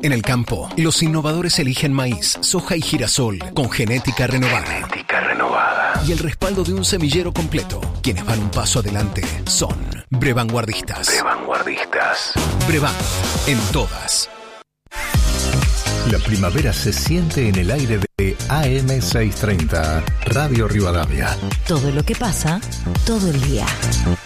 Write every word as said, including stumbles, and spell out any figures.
En el campo, los innovadores eligen maíz, soja y girasol con genética renovada. Genética renovada. Y el respaldo de un semillero completo. Quienes van un paso adelante son Brevanguardistas. Brevanguardistas. Brevan, en todas. La primavera se siente en el aire de A M seiscientos treinta, Radio Rivadavia. Todo lo que pasa, todo el día.